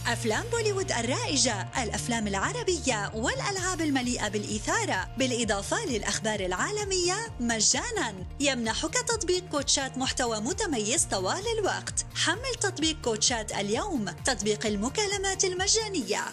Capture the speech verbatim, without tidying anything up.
أفلام بوليوود الرائجة، الأفلام العربية والألعاب المليئة بالإثارة، بالإضافة للأخبار العالمية مجاناً. يمنحك تطبيق كوتشات محتوى متميز طوال الوقت. حمل تطبيق كوتشات اليوم، تطبيق المكالمات المجانية.